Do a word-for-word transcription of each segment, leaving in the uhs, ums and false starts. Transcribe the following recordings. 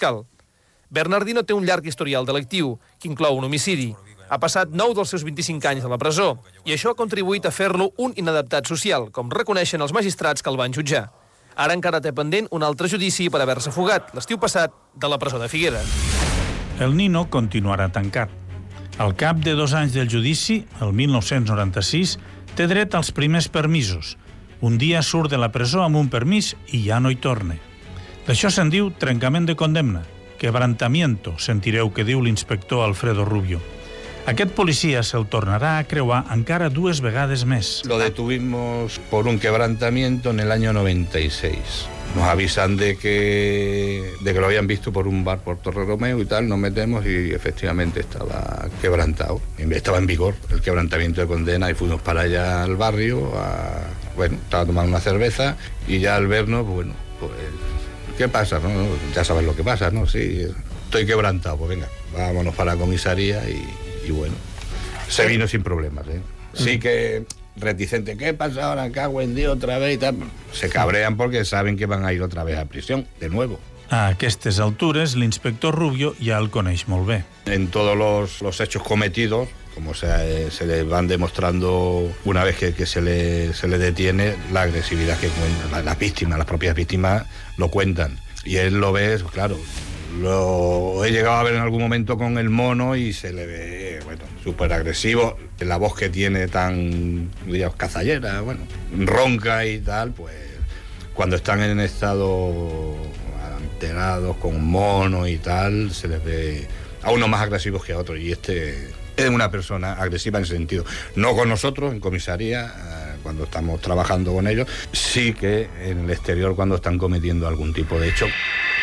fiscal. Bernardino té un llarg historial delictiu, que inclou un homicidi. Ha passat nou dels seus vint-i-cinc anys a la presó, i això ha contribuït a fer-lo un inadaptat social, com reconeixen els magistrats que el van jutjar. Ara encara té pendent un altre judici per haver-se fugat, l'estiu passat, de la presó de Figueres. El Nino continuarà tancat. Al cap de dos anys del judici, el mil nou-cents noranta-sis, té dret als primers permisos. Un dia surt de la presó amb un permís i ja no hi torna. D'això se'n diu trencament de condemna, quebrantamiento, sentireu que diu l'inspector Alfredo Rubio. Aquest policia se'l tornarà a creuar encara dues vegades més. Lo detuvimos por un quebrantamiento en el año noventa y seis. Nos avisan de que, de que lo habían visto por un bar por Torre Romeo y tal, nos metemos y efectivamente estaba quebrantado. Estaba en vigor el quebrantamiento de condena y fuimos para allá al barrio, a, bueno, estaba tomando una cerveza y ya al vernos, bueno, pues, ¿qué pasa? ¿No? Ya sabes lo que pasa, ¿no? Sí, estoy quebrantado, pues venga, vámonos para la comisaría y... Y bueno, se vino sin problemas, ¿eh? Sí que reticente, ¿qué pasa ahora? Cago en Dios otra vez y tal. Se cabrean porque saben que van a ir otra vez a prisión, de nuevo. A aquestes altures, l'inspector Rubio ja el coneix molt bé. En todos los, los hechos cometidos, como se, se le van demostrando una vez que, que se, le, se le detiene, la agresividad que cuentan las víctimas, las propias víctimas lo cuentan. Y él lo ve, claro. Lo he llegado a ver en algún momento con el mono y se le ve, bueno, súper agresivo. La voz que tiene tan, digamos, cazallera, bueno, ronca y tal, pues cuando están en estado alterados con mono y tal, se les ve a unos más agresivos que a otros. Y este es una persona agresiva en ese sentido. No con nosotros en comisaría, cuando estamos trabajando con ellos, sí que en el exterior cuando están cometiendo algún tipo de hecho.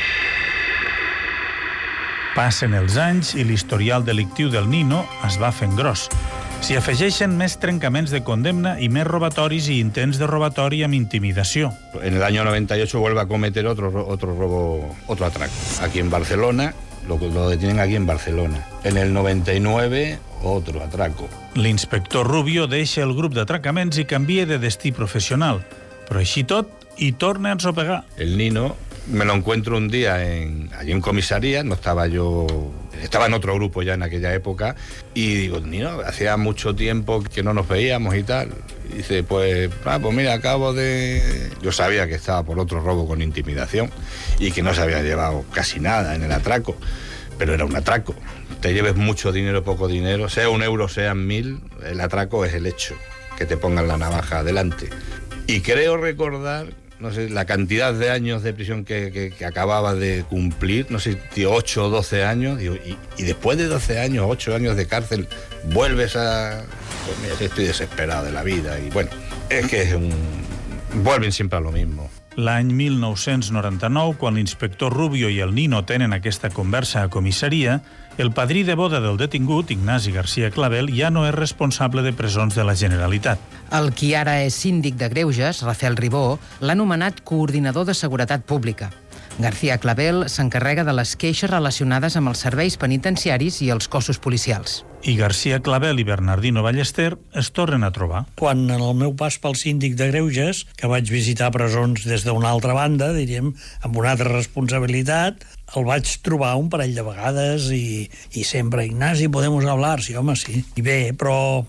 Passen els anys i l'historial delictiu del Nino es va fent gros. S'hi afegeixen més trencaments de condemna i més robatoris i intents de robatori amb intimidació. En el año noventa y ocho vuelve a cometer otro, otro robo, otro atraco. Aquí en Barcelona, lo, lo detienen aquí en Barcelona. En el noventa y nueve, otro atraco. L'inspector Rubio deixa el grup d'atracaments i canvia de destí professional. Però així tot, hi torna a ensopegar. El Nino me lo encuentro un día en, allí en comisaría, no estaba yo, estaba en otro grupo ya en aquella época, y digo, Nino, hacía mucho tiempo que no nos veíamos y tal. Y dice, pues, ah, pues mira, acabo de... Yo sabía que estaba por otro robo con intimidación y que no se había llevado casi nada en el atraco, pero era un atraco. Te lleves mucho dinero, poco dinero, sea un euro, sean mil, el atraco es el hecho, que te pongan la navaja adelante. Y creo recordar, no sé, la cantidad de años de prisión que, que, que acababa de cumplir, no sé, tío, ocho o doce años, digo, y, y después de doce años, ocho años de cárcel, vuelves a... Pues mira, estoy desesperado de la vida, y bueno, es que es un... vuelven siempre a lo mismo. L'any mil nou-cents noranta-nou, quan l'inspector Rubio i el Nino tenen aquesta conversa a comissaria, el padrí de boda del detingut, Ignasi García Clavel, ja no és responsable de presons de la Generalitat. El qui ara és síndic de Greuges, Rafael Ribó, l'ha nomenat coordinador de Seguretat Pública. García Clavel s'encarrega de les queixes relacionades amb els serveis penitenciaris i els cossos policials. I García Clavel i Bernardino Ballester es tornen a trobar. Quan en el meu pas pel síndic de Greuges, que vaig visitar presons des d'una altra banda, diríem, amb una altra responsabilitat, el vaig trobar un parell de vegades i, i sempre, Ignasi, podemos hablar? Sí, home, sí. I bé, però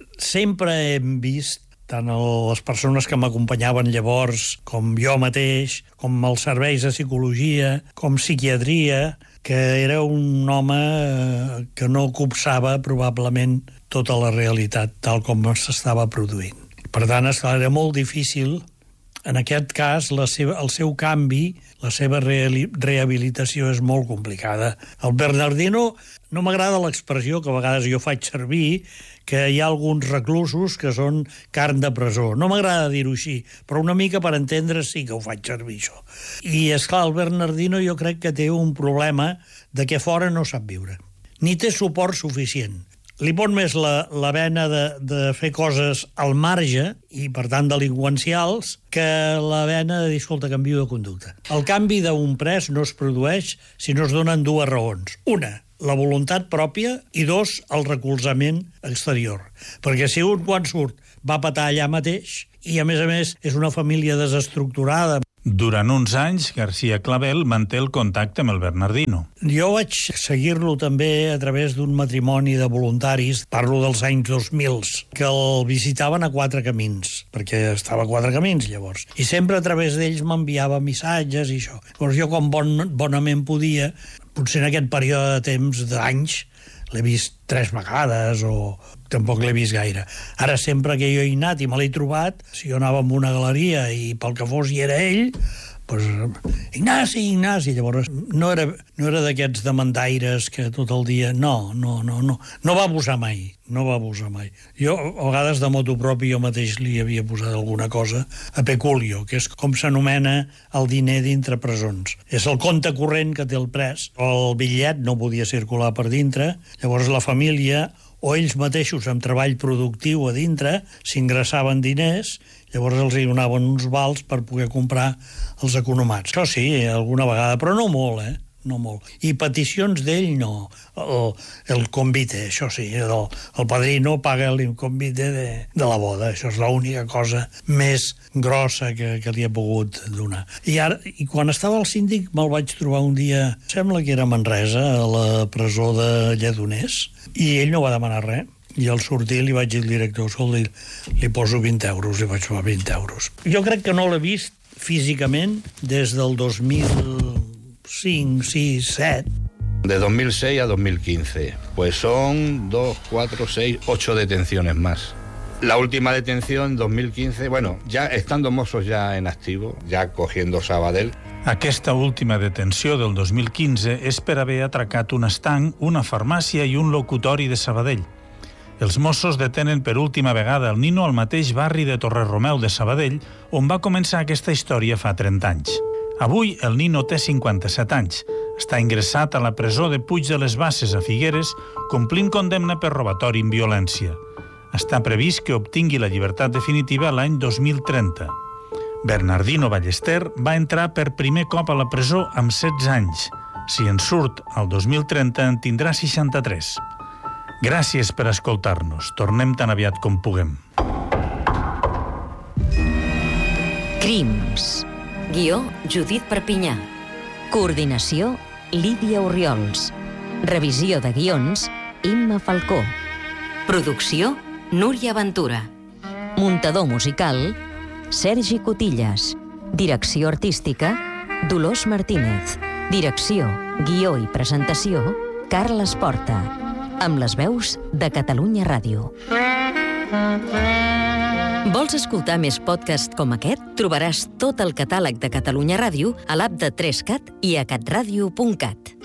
sempre hem vist tant les persones que m'acompanyaven llavors, com jo mateix, com els serveis de psicologia, com psiquiatria, que era un home que no copsava probablement tota la realitat tal com s'estava produint. Per tant, era molt difícil, en aquest cas, la seva, el seu canvi, la seva rehabilitació és molt complicada. El Bernardino, no m'agrada l'expressió que a vegades jo faig servir, que hi ha alguns reclusos que són carn de presó. No m'agrada dir-ho així, però una mica per entendre sí que ho faig servir, això. I, esclar, el Bernardino jo crec que té un problema de que fora no sap viure. Ni té suport suficient. Li pot més la, la vena de, de fer coses al marge, i per tant delinqüencials, que la vena de dir, escolta, canvio de conducta. El canvi d'un pres no es produeix si no es donen dues raons. Una, la voluntat pròpia, i dos, el recolzament exterior. Perquè si un quan surt va patar allà mateix, i a més a més és una família desestructurada. Durant uns anys, García Clavel manté el contacte amb el Bernardino. Jo vaig seguir-lo també a través d'un matrimoni de voluntaris, parlo dels anys dos mil, que el visitaven a Quatre Camins, perquè estava a Quatre Camins llavors. I sempre a través d'ells m'enviava missatges i això. Llavors jo, com bon, bonament podia, potser en aquest període de temps, d'anys, l'he vist tres vegades o tampoc l'he vist gaire. Ara, sempre que jo he anat i me l'he trobat, si jo anava a una galeria i pel que fos hi era ell, doncs, Ignasi, Ignasi, llavors no era, no era d'aquests demandaires que tot el dia... No, no, no, no, no va abusar mai, no va abusar mai. Jo, a vegades, de motu propi, jo mateix li havia posat alguna cosa a peculio, que és com s'anomena el diner dintre presons. És el compte corrent que té el pres. El bitllet no podia circular per dintre, llavors la família o ells mateixos amb treball productiu a dintre s'ingressaven diners, llavors els hi donaven uns vals per poder comprar els economats. Això sí, alguna vegada, però no molt, eh? No molt. I peticions d'ell no. El, el convite, això sí, el, el padrino paga el convite de, de la boda. Això és l'única cosa més grossa que, que li ha pogut donar. I, ara, I quan estava al síndic me'l vaig trobar un dia, sembla que era a Manresa, a la presó de Lledoners, i ell no va demanar res. I al sortir li vaig dir al director, escolta, li, li poso vint euros, li vaig posar vint euros. Jo crec que no l'he vist físicament des del dos mil cinc, sis, set. De dos mil seis a dos mil quince, pues son dos, cuatro, seis, ocho detenciones más. La última detención en dos mil quince, bueno, ya estando mozos ya en activo, ya cogiendo Sabadell. Aquesta última detenció del dos mil quinze és per haver atracat un estanc, una farmàcia i un locutori de Sabadell. Els Mossos detenen per última vegada el Nino al mateix barri de Torreromeu de Sabadell, on va començar aquesta història fa trenta anys. Avui el Nino té cinquanta-set anys. Està ingressat a la presó de Puig de les Basses a Figueres, complint condemna per robatori amb violència. Està previst que obtingui la llibertat definitiva l'any dos mil trenta. Bernardino Ballester va entrar per primer cop a la presó amb setze anys. Si en surt el dos mil trenta en tindrà seixanta-tres. Gràcies per escoltar-nos. Tornem tan aviat com puguem. Crims. Guió, Judit Perpinyà. Coordinació, Lídia Orriols. Revisió de guions, Imma Falcó. Producció, Núria Ventura. Muntador musical, Sergi Cotillas. Direcció artística, Dolors Martínez. Direcció, guió i presentació, Carles Porta. Amb les veus de Catalunya Ràdio. Vols escoltar més podcasts com aquest? Trobaràs tot el catàleg de Catalunya Ràdio a l'app de tres cat i a catradio punt cat.